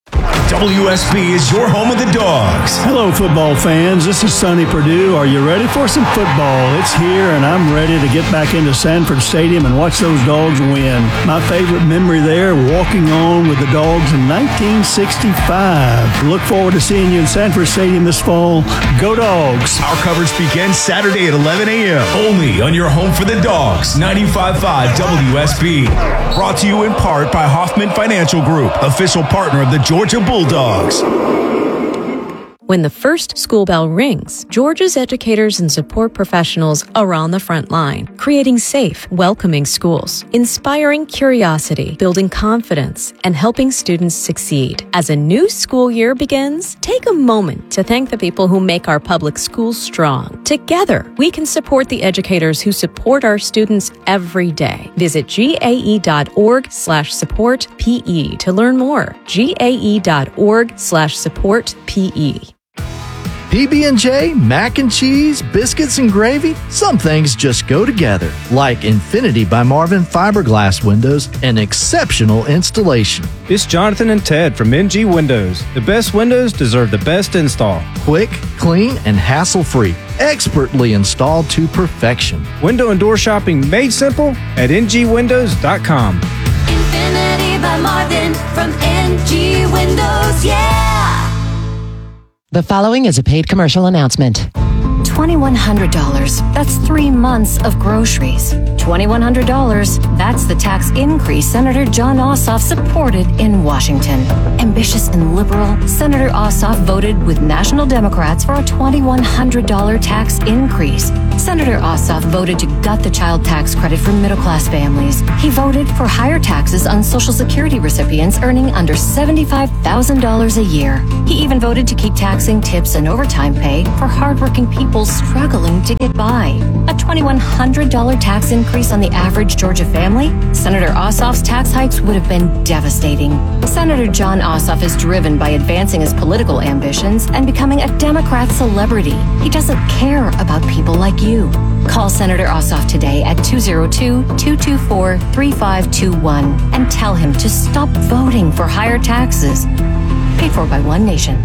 W S B is your home of the Dogs. Hello, football fans. This is Sonny Perdue. Are you ready for some football? It's here, and I'm ready to get back into Sanford Stadium and watch those Dogs win. My favorite memory there, walking on with the Dogs in nineteen sixty-five. Look forward to seeing you in Sanford Stadium this fall. Go Dogs! Our coverage begins Saturday at eleven a.m. only on your home for the Dogs, ninety-five point five W S B. Brought to you in part by Hoffman Financial Group, official partner of the Georgia Bulldogs. When the first school bell rings, Georgia's educators and support professionals are on the front line, creating safe, welcoming schools, inspiring curiosity, building confidence, and helping students succeed. As a new school year begins, take a moment to thank the people who make our public schools strong. Together, we can support the educators who support our students every day. Visit gae.org slash support PE to learn more. gae.org slash support PE. P B and J, mac and cheese, biscuits and gravy, some things just go together. Like Infinity by Marvin fiberglass windows, an exceptional installation. It's Jonathan and Ted from M G Windows. The best windows deserve the best install. Quick, clean, and hassle-free. Expertly installed to perfection. Window and door shopping made simple at n g windows dot com. Infinity by Marvin from M G Windows, yeah! The following is a paid commercial announcement. twenty-one hundred dollars. That's three months of groceries. twenty-one hundred dollars. That's the tax increase Senator Jon Ossoff supported in Washington. Ambitious and liberal, Senator Ossoff voted with national Democrats for a twenty-one hundred dollars tax increase. Senator Ossoff voted to gut the child tax credit for middle-class families. He voted for higher taxes on Social Security recipients earning under seventy-five thousand dollars a year. He even voted to keep taxing tips and overtime pay for hardworking people struggling to get by. A twenty-one hundred dollars tax increase on the average Georgia family? Senator Ossoff's tax hikes would have been devastating. Senator Jon Ossoff is driven by advancing his political ambitions and becoming a Democrat celebrity. He doesn't care about people like you. Call Senator Ossoff today at two oh two, two two four, three five two one and tell him to stop voting for higher taxes. Paid for by One Nation.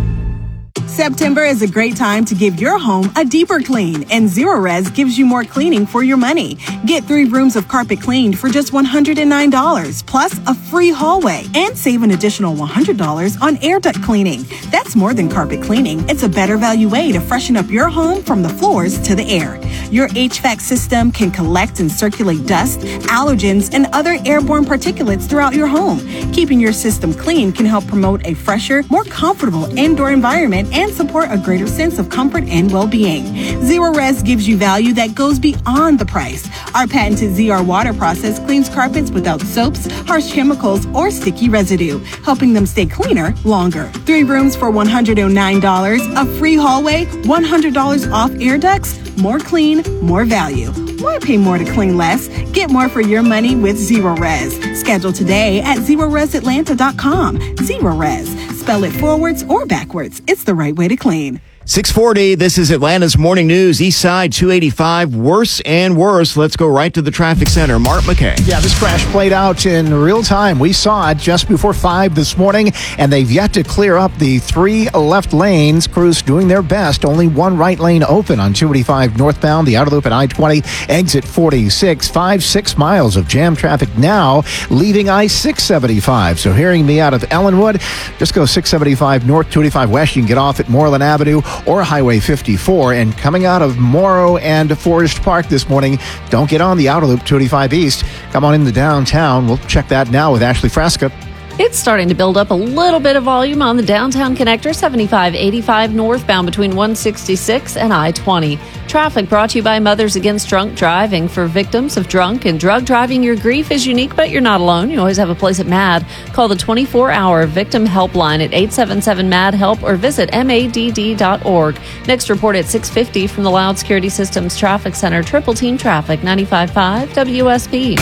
September is a great time to give your home a deeper clean, and Zero Res gives you more cleaning for your money. Get three rooms of carpet cleaned for just one hundred nine dollars, plus a free hallway, and save an additional one hundred dollars on air duct cleaning. That's more than carpet cleaning. It's a better value way to freshen up your home from the floors to the air. Your H V A C system can collect and circulate dust, allergens, and other airborne particulates throughout your home. Keeping your system clean can help promote a fresher, more comfortable indoor environment and support a greater sense of comfort and well-being. Zero Res gives you value that goes beyond the price. Our patented Z R water process cleans carpets without soaps, harsh chemicals, or sticky residue, helping them stay cleaner longer. Three rooms for one hundred nine dollars, a free hallway, one hundred dollars off air ducts, more clean, more value. Why pay more to clean less? Get more for your money with Zero Res. Schedule today at zero res atlanta dot com. Zero Res. Spell it forwards or backwards. It's the right way to clean. six forty, this is Atlanta's Morning News. East Side two eighty-five, worse and worse. Let's go right to the traffic center. Mark McKay. Yeah, this crash played out in real time. We saw it just before five this morning, and they've yet to clear up the three left lanes. Crews doing their best. Only one right lane open on two eighty-five northbound. The outer loop at I twenty, exit forty-six. Five, six miles of jam traffic now, leaving I six seventy-five. So hearing me out of Ellenwood, just go six seventy-five north, two eighty-five west. You can get off at Moreland Avenue or Highway fifty-four. And coming out of Morrow and Forest Park this morning, don't get on the outer loop two eighty-five east. Come on into downtown. We'll check that now with Ashley Fresca. It's starting to build up a little bit of volume on the downtown connector, seventy-five eighty-five northbound between one sixty-six and I twenty. Traffic brought to you by Mothers Against Drunk Driving. For victims of drunk and drug driving, your grief is unique, but you're not alone. You always have a place at MAD. Call the twenty-four hour victim helpline at eight seven seven MAD HELP or visit M A D D dot org. Next report at six fifty from the Loud Security Systems Traffic Center. Triple Team Traffic, ninety-five point five W S P.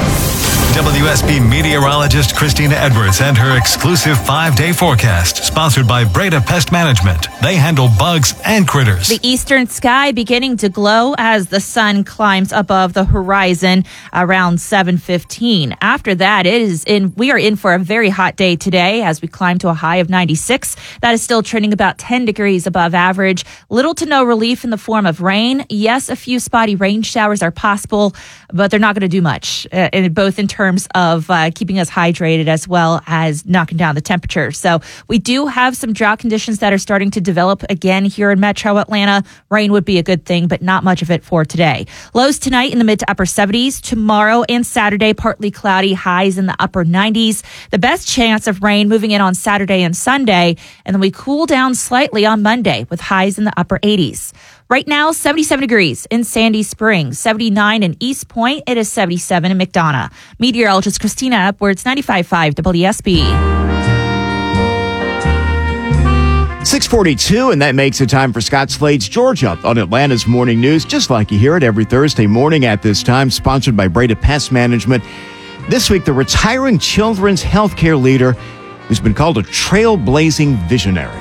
W S B meteorologist Christina Edwards and her exclusive five-day forecast, sponsored by Breda Pest Management. They handle bugs and critters. The eastern sky beginning to glow as the sun climbs above the horizon around seven fifteen. After that, it is in. We are in for a very hot day today as we climb to a high of ninety-six. That is still trending about ten degrees above average. Little to no relief in the form of rain. Yes, a few spotty rain showers are possible, but they're not going to do much, uh, in both in terms terms of uh, keeping us hydrated as well as knocking down the temperature. So we do have some drought conditions that are starting to develop again here in metro Atlanta. Rain would be a good thing, but not much of it for today. Lows tonight in the mid to upper seventies. Tomorrow and Saturday, partly cloudy, highs in the upper nineties. The best chance of rain moving in on Saturday and Sunday. And then we cool down slightly on Monday with highs in the upper eighties. Right now, seventy-seven degrees in Sandy Springs, seventy-nine in East Point. It is seventy-seven in McDonough. Meteorologist Christina Edwards, ninety-five point five W S B. six forty-two, and that makes it time for Scott Slade's Georgia on Atlanta's Morning News, just like you hear it every Thursday morning at this time, sponsored by Breda Pest Management. This week, the retiring children's healthcare leader who's been called a trailblazing visionary.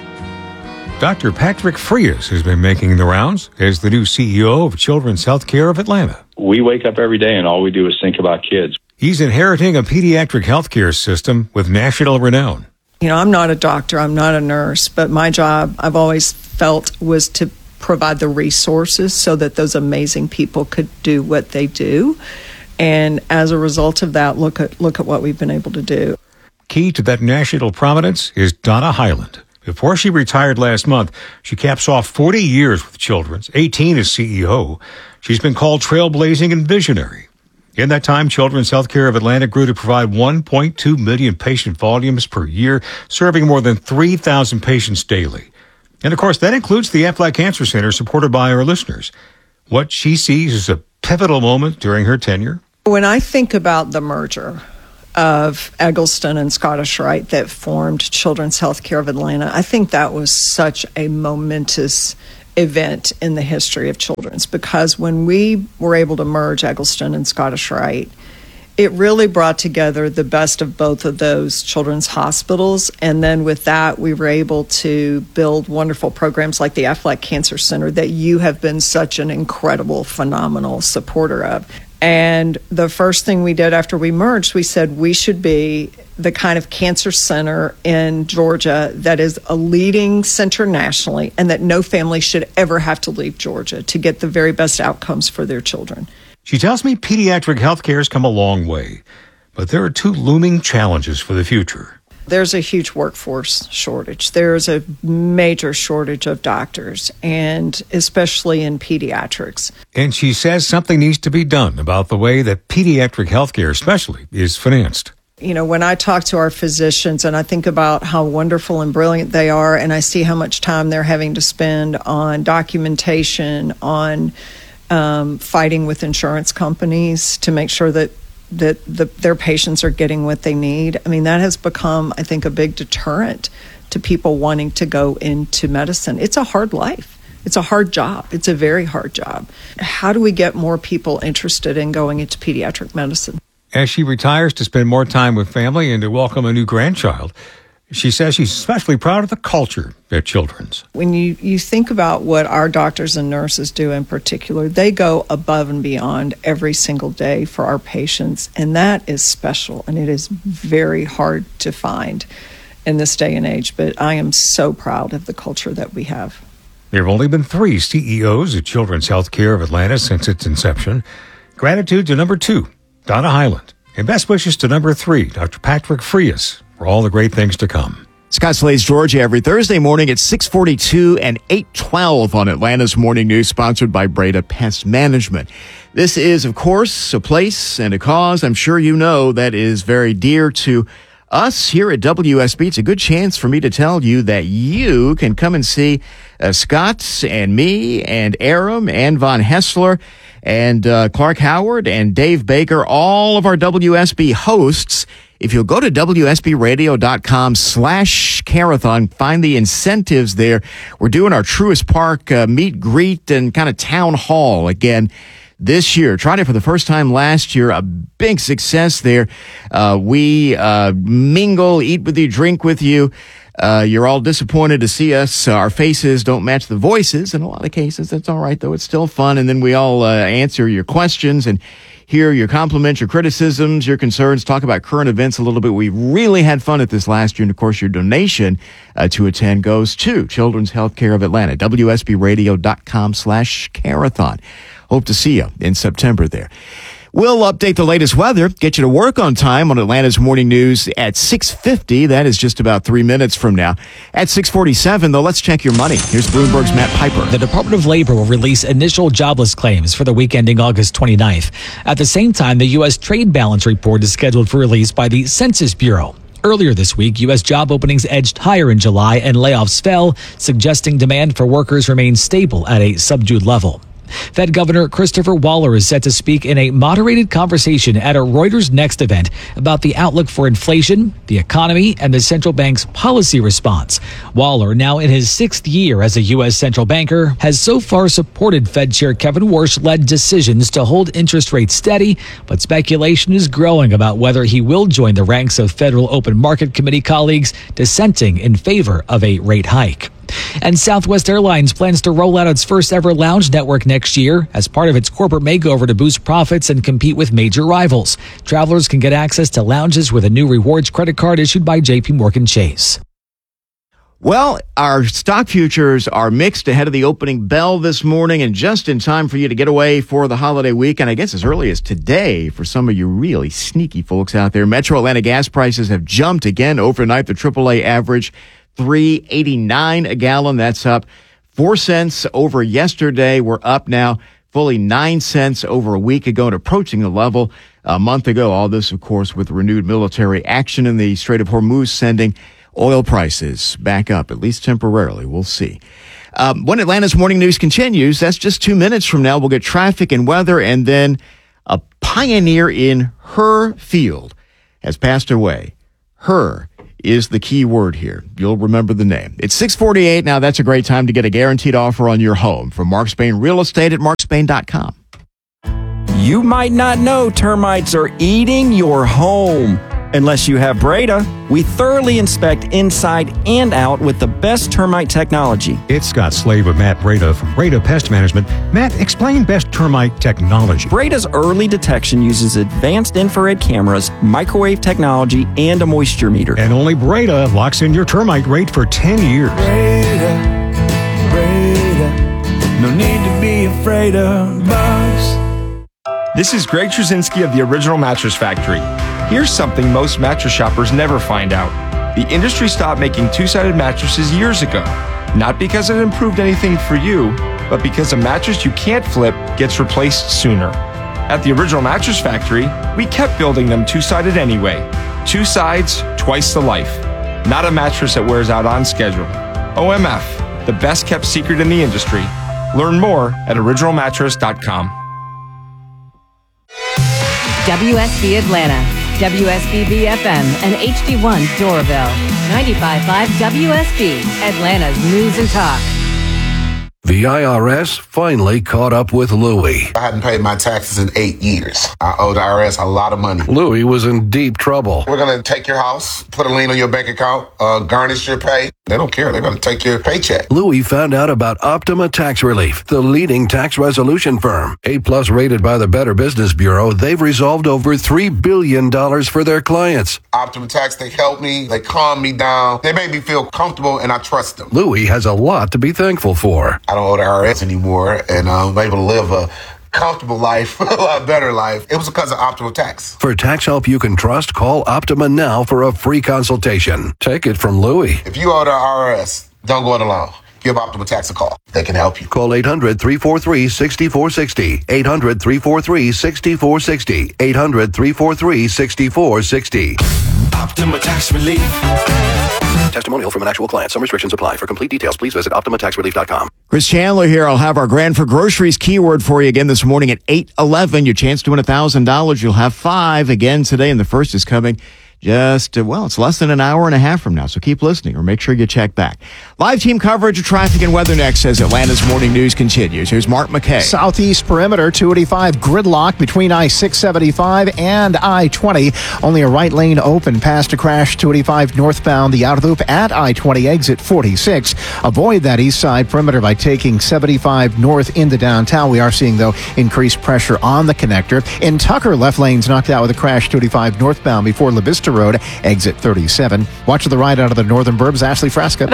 Doctor Patrick Frias has been making the rounds as the new C E O of Children's Healthcare of Atlanta. We wake up every day and all we do is think about kids. He's inheriting a pediatric healthcare system with national renown. You know, I'm not a doctor, I'm not a nurse, but my job, I've always felt, was to provide the resources so that those amazing people could do what they do. And as a result of that, look at look at what we've been able to do. Key to that national prominence is Donna Highland. Before she retired last month, she caps off forty years with Children's, eighteen as C E O. She's been called trailblazing and visionary. In that time, Children's Healthcare of Atlanta grew to provide one point two million patient volumes per year, serving more than three thousand patients daily. And of course, that includes the Aflac Cancer Center, supported by our listeners. What she sees as a pivotal moment during her tenure. When I think about the merger of Eggleston and Scottish Rite that formed Children's Healthcare of Atlanta, I think that was such a momentous event in the history of Children's, because when we were able to merge Eggleston and Scottish Rite, it really brought together the best of both of those children's hospitals. And then with that, we were able to build wonderful programs like the Aflac Cancer Center that you have been such an incredible, phenomenal supporter of. And the first thing we did after we merged, we said we should be the kind of cancer center in Georgia that is a leading center nationally, and that no family should ever have to leave Georgia to get the very best outcomes for their children. She tells me pediatric healthcare has come a long way, but there are two looming challenges for the future. There's a huge workforce shortage. There's a major shortage of doctors, and especially in pediatrics. And she says something needs to be done about the way that pediatric healthcare especially is financed. You know, when I talk to our physicians and I think about how wonderful and brilliant they are, and I see how much time they're having to spend on documentation, on um, fighting with insurance companies to make sure that that the, their patients are getting what they need. I mean, that has become, I think, a big deterrent to people wanting to go into medicine. It's a hard life. It's a hard job. It's a very hard job. How do we get more people interested in going into pediatric medicine? As she retires to spend more time with family and to welcome a new grandchild, she says she's especially proud of the culture at Children's. When you, you think about what our doctors and nurses do in particular, they go above and beyond every single day for our patients, and that is special, and it is very hard to find in this day and age, but I am so proud of the culture that we have. There have only been three C E Os at Children's Healthcare of Atlanta since its inception. Gratitude to number two, Donna Highland, and best wishes to number three, Doctor Patrick Frias, for all the great things to come. Scott Slade's Georgia every Thursday morning at six forty-two and eight twelve on Atlanta's Morning News, sponsored by Breda Pest Management. This is, of course, a place and a cause I'm sure you know that is very dear to us here at W S B. It's a good chance for me to tell you that you can come and see uh, Scott and me and Aram and Von Hessler and uh, Clark Howard and Dave Baker, all of our W S B hosts. If you'll go to W S B radio dot com slash Carathon, find the incentives there. We're doing our Truist Park uh, meet, greet, and kind of town hall again this year. Tried it for the first time last year. A big success there. Uh, we uh, mingle, eat with you, drink with you. Uh, you're all disappointed to see us. Uh, our faces don't match the voices in a lot of cases. That's all right, though. It's still fun. And then we all uh, answer your questions and hear your compliments, your criticisms, your concerns, talk about current events a little bit. We really had fun at this last year. And, of course, your donation uh, to attend goes to Children's Healthcare of Atlanta, W S B radio dot com slash Carathon. Hope to see you in September there. We'll update the latest weather, get you to work on time on Atlanta's Morning News at six fifty. That is just about three minutes from now. At six forty-seven, though, let's check your money. Here's Bloomberg's Matt Piper. The Department of Labor will release initial jobless claims for the week ending August twenty-ninth. At the same time, the U S trade balance report is scheduled for release by the Census Bureau. Earlier this week, U S job openings edged higher in July and layoffs fell, suggesting demand for workers remains stable at a subdued level. Fed Governor Christopher Waller is set to speak in a moderated conversation at a Reuters Next event about the outlook for inflation, the economy, and the central bank's policy response. Waller, now in his sixth year as a U S central banker, has so far supported Fed Chair Kevin Warsh-led decisions to hold interest rates steady, but speculation is growing about whether he will join the ranks of Federal Open Market Committee colleagues dissenting in favor of a rate hike. And Southwest Airlines plans to roll out its first ever lounge network next year as part of its corporate makeover to boost profits and compete with major rivals. Travelers can get access to lounges with a new rewards credit card issued by J P Morgan Chase. Well, our stock futures are mixed ahead of the opening bell this morning and just in time for you to get away for the holiday weekend. I guess as early as today for some of you really sneaky folks out there. Metro Atlanta gas prices have jumped again overnight. The triple A average three eighty-nine a gallon. That's up four cents over yesterday. We're up now fully nine cents over a week ago and approaching the level a month ago. All this, of course, with renewed military action in the Strait of Hormuz, sending oil prices back up, at least temporarily. We'll see. Um, when Atlanta's Morning News continues, that's just two minutes from now. We'll get traffic and weather, and then a pioneer in her field has passed away. Her is the key word here. You'll remember the name. It's six forty-eight now. That's a great time to get a guaranteed offer on your home from Mark Spain Real Estate at mark spain dot com. You might not know termites are eating your home. Unless you have Breda, we thoroughly inspect inside and out with the best termite technology. It's Scott Slade with Matt Breda from Breda Pest Management. Matt, explain best termite technology. Breda's early detection uses advanced infrared cameras, microwave technology, and a moisture meter. And only Breda locks in your termite rate for ten years. Breda, Breda, no need to be afraid of bugs. This is Greg Trzynski of the Original Mattress Factory. Here's something most mattress shoppers never find out. The industry stopped making two-sided mattresses years ago. Not because it improved anything for you, but because a mattress you can't flip gets replaced sooner. At the Original Mattress Factory, we kept building them two-sided anyway. Two sides, twice the life. Not a mattress that wears out on schedule. O M F, the best kept secret in the industry. Learn more at original mattress dot com. W S B Atlanta, W S B B F M, and H D one Doraville. ninety-five point five W S B, Atlanta's News and Talk. The I R S finally caught up with Louie. I hadn't paid my taxes in eight years. I owed the I R S a lot of money. Louie was in deep trouble. We're going to take your house, put a lien on your bank account, uh, garnish your pay. They don't care. They're going to take your paycheck. Louie found out about Optima Tax Relief, the leading tax resolution firm. A-plus rated by the Better Business Bureau, they've resolved over three billion dollars for their clients. Optima Tax, they helped me. They calmed me down. They made me feel comfortable, and I trust them. Louie has a lot to be thankful for. I don't owe the I R S anymore, and I'm able to live a comfortable life, a lot better life. It was because of Optima Tax. For tax help you can trust, call Optima now for a free consultation. Take it from Louie. If you owe the I R S, don't go it alone. Give Optima Tax a call. They can help you. Call eight hundred, three four three, six four six zero. eight hundred, three four three, six four six zero. eight hundred, three four three, six four six zero. Optima Tax Relief. Testimonial from an actual client. Some restrictions apply. For complete details, please visit optima tax relief dot com. Chris Chandler here. I'll have our Grand for Groceries keyword for you again this morning at eight eleven. Your chance to win one thousand dollars. You'll have five again today, and the first is coming just, uh, well, it's less than an hour and a half from now, so keep listening or make sure you check back. Live team coverage of traffic and weather next as Atlanta's Morning News continues. Here's Mark McKay. Southeast perimeter, two eighty-five gridlock between I six seventy-five and I twenty. Only a right lane open past a crash, two eighty-five northbound, the outer loop at I twenty exit forty-six. Avoid that east side perimeter by taking seventy-five north into downtown. We are seeing, though, increased pressure on the connector. In Tucker, left lane's knocked out with a crash, two eighty-five northbound before La Vista Road, exit thirty-seven. Watch the ride out of the northern burbs. Ashley Frasca. About ten to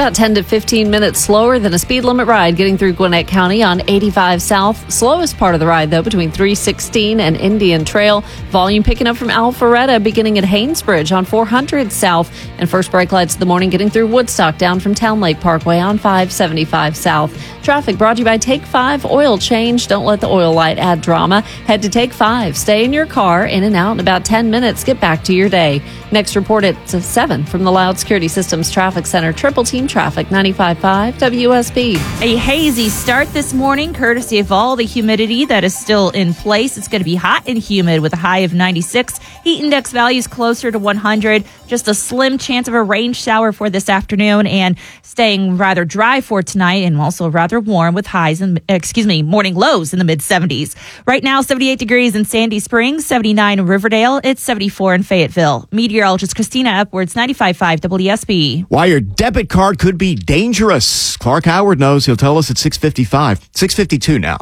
fifteen minutes slower than a speed limit ride getting through Gwinnett County on eighty-five South. Slowest part of the ride, though, between three sixteen and Indian Trail. Volume picking up from Alpharetta beginning at Haynesbridge on four hundred South. And first brake lights of the morning getting through Woodstock down from Town Lake Parkway on five seventy-five South. Traffic brought to you by Take five Oil Change. Don't let the oil light add drama. Head to Take five. Stay in your car, in and out in about ten minutes. Get back to your day. Next report at seven from the Loud Security Systems Traffic Center. Triple Team Traffic, ninety-five point five W S B. A hazy start this morning, courtesy of all the humidity that is still in place. It's going to be hot and humid with a high of ninety-six. Heat index values closer to one hundred. Just a slim chance of a rain shower for this afternoon, and staying rather dry for tonight, and also rather warm with highs and excuse me, morning lows in the mid seventies. Right now, seventy-eight degrees in Sandy Springs, seventy-nine in Riverdale. It's seventy-four in Fayetteville. Meteorologist Christina Edwards, ninety-five point five W S B. Why your debit card could be dangerous. Clark Howard knows. He'll tell us at six fifty-five. six fifty-two now.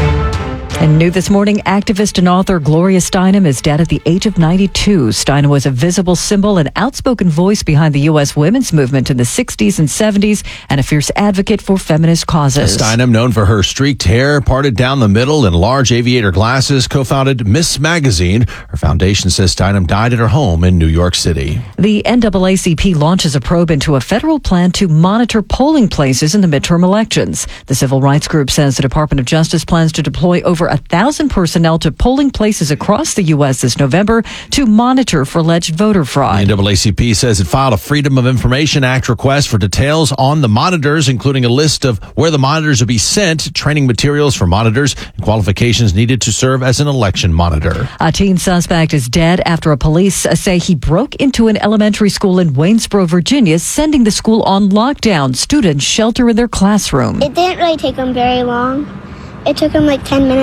And new this morning, activist and author Gloria Steinem is dead at the age of ninety-two. Steinem was a visible symbol and outspoken voice behind the U S women's movement in the sixties and seventies and a fierce advocate for feminist causes. Steinem, known for her streaked hair, parted down the middle, and large aviator glasses, co-founded Miss Magazine. Her foundation says Steinem died at her home in New York City. The N double A C P launches a probe into a federal plan to monitor polling places in the midterm elections. The civil rights group says the Department of Justice plans to deploy over a thousand personnel to polling places across the U S this November to monitor for alleged voter fraud. The N double A C P says it filed a Freedom of Information Act request for details on the monitors, including a list of where the monitors will be sent, training materials for monitors, and qualifications needed to serve as an election monitor. A teen suspect is dead after a police say he broke into an elementary school in Waynesboro, Virginia, sending the school on lockdown. Students shelter in their classroom. It didn't really take them very long. It took them like ten minutes.